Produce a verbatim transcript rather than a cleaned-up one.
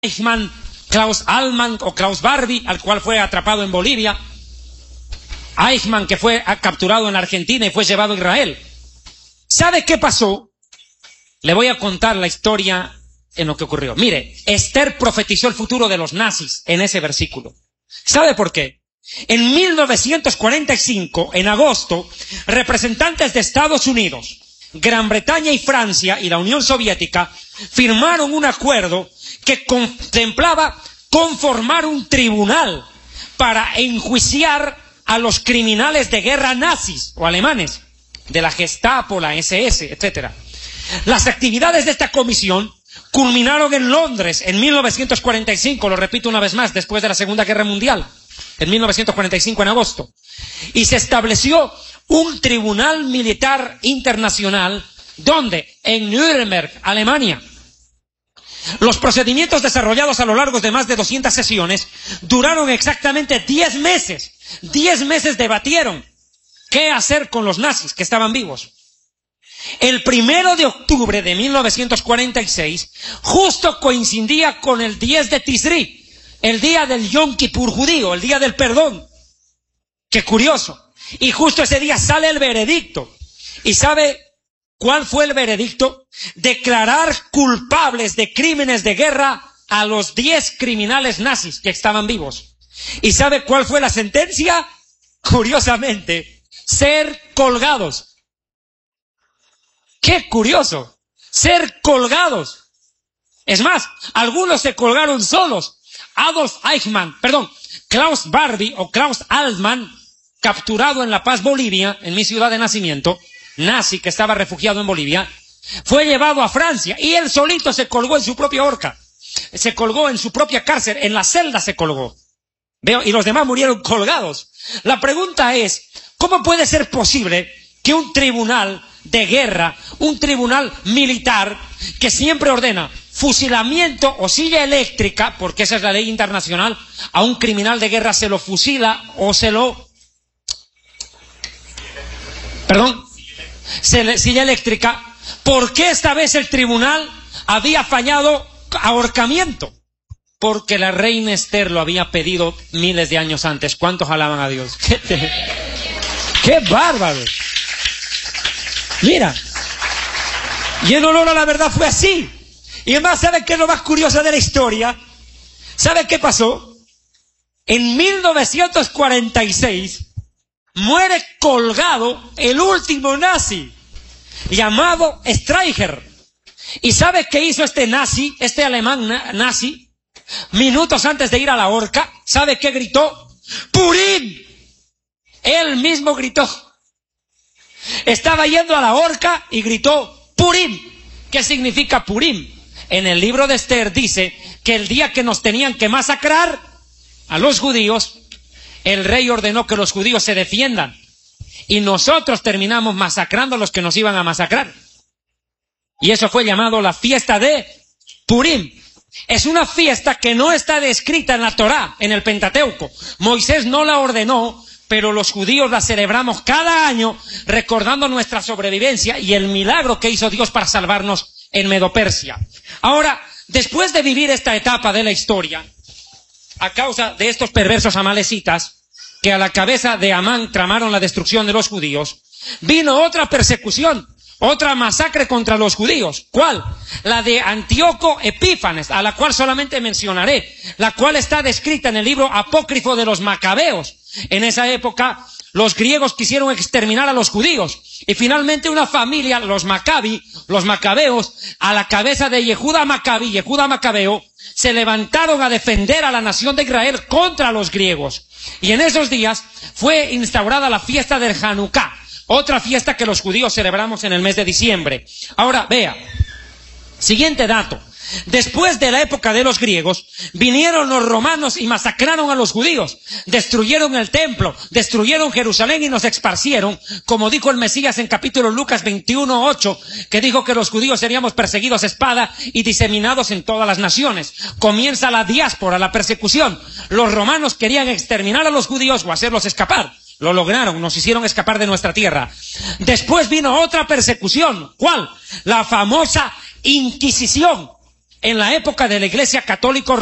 Eichmann, Klaus Allmann o Klaus Barbie, al cual fue atrapado en Bolivia. Eichmann, que fue capturado en Argentina y fue llevado a Israel. ¿Sabe qué pasó? Le voy a contar la historia en lo que ocurrió. Mire, Esther profetizó el futuro de los nazis en ese versículo. ¿Sabe por qué? En mil novecientos cuarenta y cinco, en agosto, representantes de Estados Unidos, Gran Bretaña y Francia y la Unión Soviética firmaron un acuerdo que contemplaba conformar un tribunal para enjuiciar a los criminales de guerra nazis o alemanes, de la Gestapo, la ese ese, etcétera. Las actividades de esta comisión culminaron en Londres en mil novecientos cuarenta y cinco, lo repito una vez más, después de la Segunda Guerra Mundial, en mil novecientos cuarenta y cinco en agosto, y se estableció un tribunal militar internacional donde en Nuremberg, Alemania, los procedimientos desarrollados a lo largo de más de doscientas sesiones duraron exactamente diez meses. diez meses debatieron qué hacer con los nazis que estaban vivos. El primero de octubre de mil novecientos cuarenta y seis justo coincidía con el diez de Tisri, el día del Yom Kippur judío, el día del perdón. Qué curioso. Y justo ese día sale el veredicto. ¿Y sabe cuál fue el veredicto? Declarar culpables de crímenes de guerra a los diez criminales nazis que estaban vivos. ¿Y sabe cuál fue la sentencia? Curiosamente, ser colgados. ¡Qué curioso! Ser colgados. Es más, algunos se colgaron solos. Adolf Eichmann, perdón, Klaus Barbie o Klaus Allmann, capturado en La Paz, Bolivia, en mi ciudad de nacimiento, nazi que estaba refugiado en Bolivia, fue llevado a Francia y él solito se colgó en su propia horca. Se colgó en su propia cárcel, en la celda se colgó. Veo, y los demás murieron colgados. La pregunta es, ¿cómo puede ser posible que un tribunal de guerra, un tribunal militar, que siempre ordena fusilamiento o silla eléctrica, porque esa es la ley internacional, a un criminal de guerra se lo fusila o se lo... Perdón, se le, silla eléctrica, ¿por qué esta vez el tribunal había fallado ahorcamiento? Porque la reina Esther lo había pedido miles de años antes. ¿Cuántos alaban a Dios? ¡Qué, te... ¡Qué bárbaro! Mira, y en honor a la verdad fue así. Y además, ¿sabe qué es lo más curioso de la historia? ¿Sabe qué pasó? En mil novecientos cuarenta y seis muere colgado el último nazi, llamado Streicher. ¿Y sabe qué hizo este nazi, este alemán na nazi? Minutos antes de ir a la horca, ¿sabe qué gritó? ¡Purim! Él mismo gritó. Estaba yendo a la horca y gritó Purim. ¿Qué significa Purim? En el libro de Esther dice que el día que nos tenían que masacrar a los judíos, el rey ordenó que los judíos se defiendan y nosotros terminamos masacrando a los que nos iban a masacrar. Y eso fue llamado la fiesta de Purim. Es una fiesta que no está descrita en la Torá, en el Pentateuco. Moisés no la ordenó, pero los judíos la celebramos cada año recordando nuestra sobrevivencia y el milagro que hizo Dios para salvarnos en Medo-Persia. Ahora, después de vivir esta etapa de la historia, a causa de estos perversos amalecitas que a la cabeza de Amán tramaron la destrucción de los judíos, vino otra persecución, otra masacre contra los judíos. ¿Cuál? La de Antíoco Epífanes, a la cual solamente mencionaré, la cual está descrita en el libro apócrifo de los Macabeos. En esa época, los griegos quisieron exterminar a los judíos. Y finalmente una familia, los Maccabi, los Macabeos, a la cabeza de Yehuda Maccabi, Yehuda Macabeo, se levantaron a defender a la nación de Israel contra los griegos. Y en esos días fue instaurada la fiesta del Hanukkah, otra fiesta que los judíos celebramos en el mes de diciembre. Ahora, vea, siguiente dato. Después de la época de los griegos, vinieron los romanos y masacraron a los judíos, destruyeron el templo, destruyeron Jerusalén y nos esparcieron, como dijo el Mesías en capítulo Lucas veintiuno, ocho, que dijo que los judíos seríamos perseguidos a espada y diseminados en todas las naciones. Comienza la diáspora, la persecución. Los romanos querían exterminar a los judíos o hacerlos escapar. Lo lograron, nos hicieron escapar de nuestra tierra. Después vino otra persecución. ¿Cuál? La famosa Inquisición. en la época de la Iglesia Católica